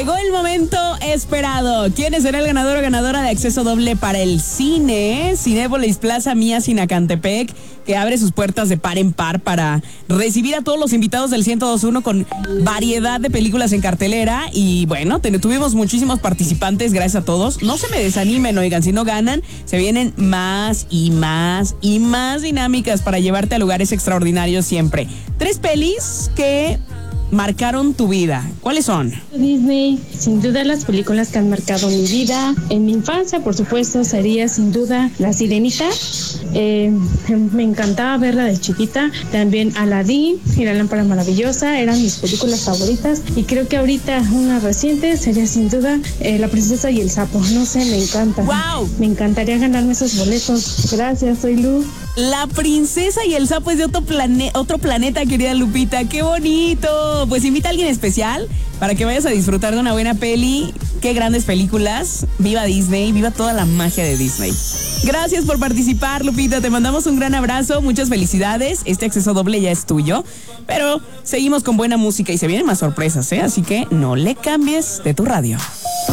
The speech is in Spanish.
Llegó el momento esperado. ¿Quién será el ganador o ganadora de acceso doble para el cine? Cinépolis Plaza Mía Sinacantepec, que abre sus puertas de par en par para recibir a todos los invitados del 102.1 con variedad de películas en cartelera. Y bueno, tuvimos muchísimos participantes, gracias a todos. No se me desanimen, oigan, si no ganan, se vienen más y más y más dinámicas para llevarte a lugares extraordinarios siempre. 3 pelis que marcaron tu vida. ¿Cuáles son? Disney, sin duda las películas que han marcado mi vida. En mi infancia, por supuesto, sería sin duda La Sirenita. Me encantaba verla de chiquita. También Aladdin y La Lámpara Maravillosa eran mis películas favoritas. Y creo que ahorita una reciente sería sin duda La Princesa y el Sapo. No sé, me encanta. ¡Wow! Me encantaría ganarme esos boletos. Gracias, soy Lu. La Princesa y el Sapo es de otro planeta, querida Lupita. ¡Qué bonito! Pues invita a alguien especial para que vayas a disfrutar de una buena peli. ¡Qué grandes películas! ¡Viva Disney! ¡Viva toda la magia de Disney! Gracias por participar, Lupita. Te mandamos un gran abrazo. Muchas felicidades. Este acceso doble ya es tuyo. Pero seguimos con buena música y se vienen más sorpresas, ¿eh? Así que no le cambies de tu radio.